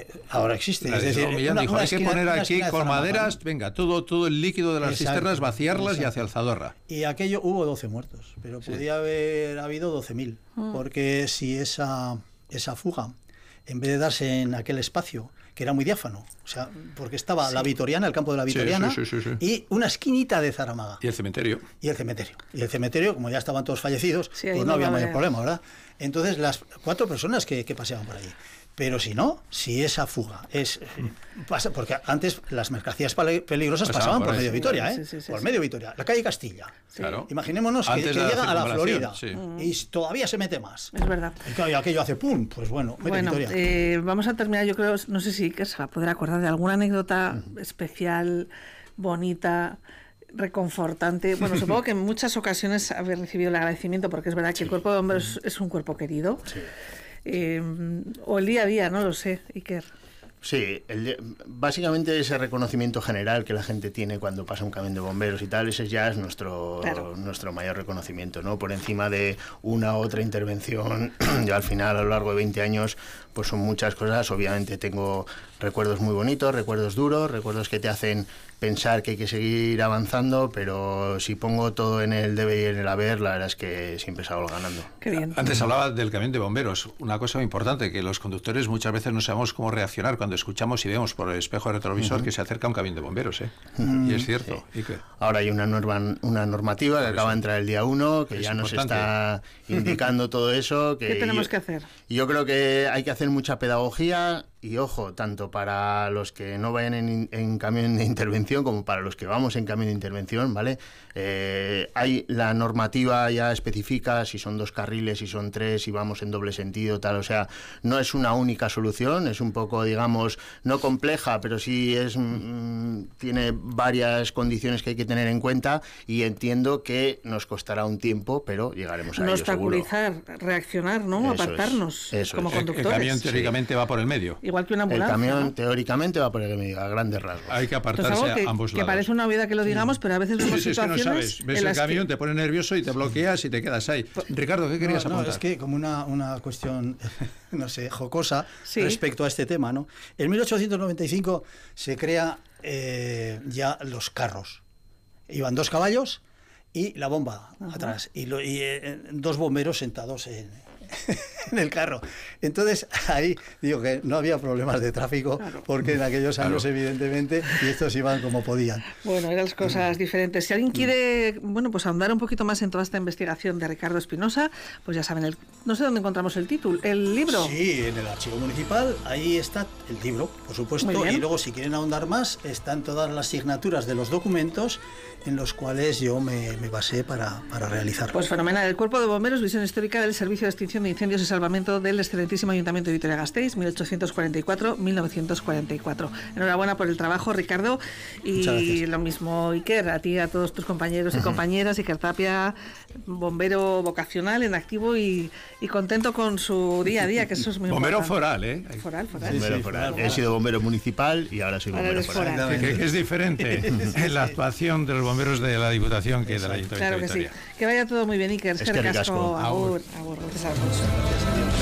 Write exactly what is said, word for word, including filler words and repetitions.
Eh, ahora existe. La es decir, Millán una, dijo, una hay que esquina, poner aquí con Zaragoza, maderas, ¿no? venga, todo, todo el líquido de las Exacto, cisternas, vaciarlas exacto. y hacia el Zadorra. Y aquello hubo doce muertos, pero Sí. podía haber habido doce mil, mm. porque si esa, esa fuga, en vez de darse en aquel espacio, que era muy diáfano, o sea, porque estaba sí. la Vitoriana, el campo de la Vitoriana, sí, sí, sí, sí. y una esquinita de Zaramaga. Y el cementerio. Y el cementerio. Y el cementerio, como ya estaban todos fallecidos, sí, pues no, no había mayor problema, ¿verdad? Entonces, las cuatro personas que, que paseaban por allí. Pero si no, si esa fuga es... pasa porque antes las mercancías peligrosas pasaban, pasaban por, por medio Vitoria, ¿eh? Sí, sí, sí, por sí. medio Vitoria, la calle Castilla. Sí. Claro. Imaginémonos que, que llegan a la Florida sí. y todavía se mete más. Es verdad. Y claro, aquello hace pum, pues bueno, medio bueno, Vitoria. Eh, vamos a terminar, yo creo, no sé si que se va a poder acordar de alguna anécdota uh-huh. especial, bonita, reconfortante. Bueno, supongo que en muchas ocasiones haber recibido el agradecimiento, porque es verdad que sí. el cuerpo de bomberos uh-huh. es un cuerpo querido. Sí. Eh, o el día a día, no lo sé, Iker. Sí, el, básicamente ese reconocimiento general que la gente tiene cuando pasa un camión de bomberos y tal, ese ya es nuestro, claro. nuestro mayor reconocimiento, ¿no? Por encima de una u otra intervención, yo al final a lo largo de veinte años, pues son muchas cosas. Obviamente tengo recuerdos muy bonitos, recuerdos duros, recuerdos que te hacen pensar que hay que seguir avanzando, pero si pongo todo en el debe y en el haber, la verdad es que siempre salgo ganando. Qué bien. Antes hablaba del camión de bomberos, una cosa muy importante, que los conductores muchas veces no sabemos cómo reaccionar cuando escuchamos y vemos por el espejo retrovisor uh-huh. que se acerca un camión de bomberos, ¿eh? Uh-huh. Y es cierto. Sí. ¿Y qué? Ahora hay una norma, una normativa que acaba de entrar el día uno, que es ya nos está indicando todo eso. Que ¿Qué tenemos yo, que hacer? Yo creo que hay que hacer mucha pedagogía. Y ojo, tanto para los que no vayan en, en camión de intervención como para los que vamos en camión de intervención, ¿vale? Eh, hay la normativa ya especifica si son dos carriles, si son tres, si vamos en doble sentido, tal. O sea, no es una única solución, es un poco, digamos, no compleja, pero sí es mmm, tiene varias condiciones que hay que tener en cuenta y entiendo que nos costará un tiempo, pero llegaremos a no ello, seguro. No obstaculizar, reaccionar, ¿no? Eso Apartarnos es, eso como es. conductores. El camión teóricamente sí. va por el medio. Igual que una ambulancia. El camión ¿no? teóricamente va por el medio, a grandes rasgos. Hay que apartarse Entonces, que, a ambos que lados. Que parece una obviedad que lo digamos, pero a veces vemos sí, sí, situaciones... Es que no sabes. Ves el camión, que... te pone nervioso y te bloqueas y te quedas ahí. Ricardo, ¿qué querías no, apuntar? No, es que como una, una cuestión, no sé, jocosa sí. respecto a este tema, ¿no? En mil ochocientos noventa y cinco se crea eh, ya los carros. Iban dos caballos y la bomba uh-huh. atrás. Y, lo, y eh, dos bomberos sentados en... en el carro. Entonces ahí digo que no había problemas de tráfico claro. porque en aquellos años claro. evidentemente y estos iban como podían. Bueno, eran las cosas diferentes. Si alguien quiere, bueno, pues ahondar un poquito más en toda esta investigación de Ricardo Espinosa, pues ya saben, el, no sé dónde encontramos el título, el libro. Sí, en el archivo municipal, ahí está el libro, por supuesto, y luego si quieren ahondar más, están todas las signaturas de los documentos en los cuales yo me, me basé para, para realizarlo. Pues fenomenal. El Cuerpo de Bomberos, visión histórica del Servicio de Extinción de Incendios y Salvamento del excelentísimo Ayuntamiento de Vitoria-Gasteiz, mil ochocientos cuarenta y cuatro a mil novecientos cuarenta y cuatro. Enhorabuena por el trabajo, Ricardo, y lo mismo, Iker, a ti, a todos tus compañeros y uh-huh. compañeras. Iker Tapia, bombero vocacional en activo y, y contento con su día a día, que eso es muy bombero importante. Foral, ¿eh? Foral, foral. Sí, bombero sí, foral. foral. He sido bombero municipal y ahora soy bombero ahora foral. foral. Que, que es diferente en la actuación de los bomberos de la Diputación que de la Ayuntamiento claro de Vitoria. Que sí. Que vaya todo muy bien, Iker. Es que ricasco. Agur. Agur. Agur. Gracias a vosotros.